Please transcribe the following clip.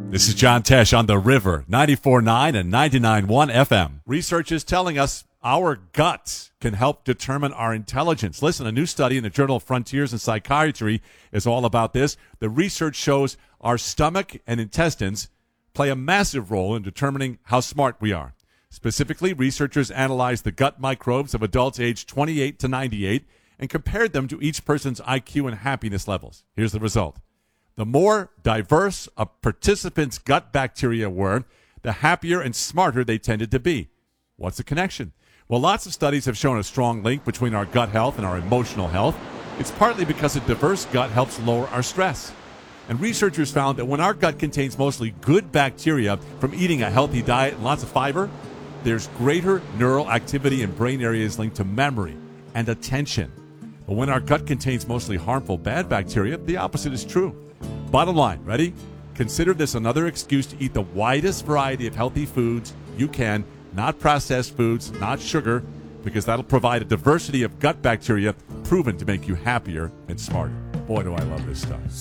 This is John Tesh on The River, 94.9 and 99.1 FM. Research is telling us our guts can help determine our intelligence. Listen, a new study in the Journal of Frontiers in Psychiatry is all about this. The research shows our stomach and intestines play a massive role in determining how smart we are. Specifically, researchers analyzed the gut microbes of adults aged 28 to 98 and compared them to each person's IQ and happiness levels. Here's the result. The more diverse a participant's gut bacteria were, the happier and smarter they tended to be. What's the connection? Well, lots of studies have shown a strong link between our gut health and our emotional health. It's partly because a diverse gut helps lower our stress. And researchers found that when our gut contains mostly good bacteria from eating a healthy diet and lots of fiber, there's greater neural activity in brain areas linked to memory and attention. But when our gut contains mostly harmful bad bacteria, the opposite is true. Bottom line, ready? Consider this another excuse to eat the widest variety of healthy foods you can, not processed foods, not sugar, because that'll provide a diversity of gut bacteria proven to make you happier and smarter. Boy, do I love this stuff.